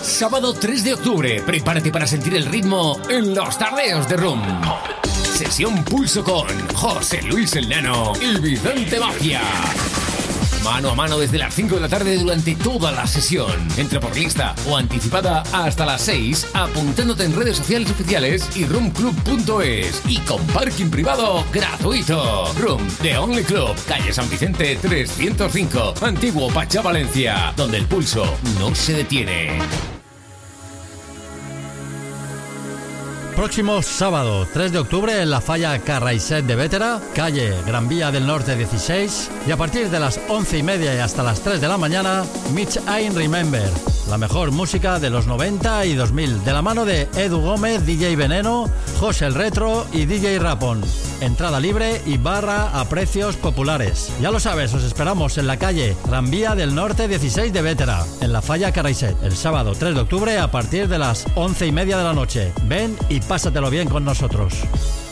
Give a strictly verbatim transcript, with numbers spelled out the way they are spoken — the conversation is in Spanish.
Sábado tres de octubre, prepárate para sentir el ritmo en los tardeos de Room. Sesión Pulso con José Luis el Nano y Vicente Mafia. Mano a mano desde las cinco de la tarde durante toda la sesión. Entra por lista o anticipada hasta las seis, apuntándote en redes sociales oficiales y room club punto es. Y con parking privado gratuito. Room, The Only Club, calle San Vicente trescientos cinco, Antiguo Pachá, Valencia, donde el pulso no se detiene. Próximo sábado, tres de octubre, en la Falla Carraiset de Bétera, calle Gran Vía del Norte dieciséis, y a partir de las once y media y hasta las tres de la mañana, Mitch I Remember, la mejor música de los noventa y dos mil, de la mano de Edu Gómez, D J Veneno, José el Retro y D J Rapon. Entrada libre y barra a precios populares. Ya lo sabes, os esperamos en la calle Gran Vía del Norte dieciséis de Bétera, en la Falla Carraiset, el sábado tres de octubre a partir de las once y media de la noche. Ven y pásatelo bien con nosotros.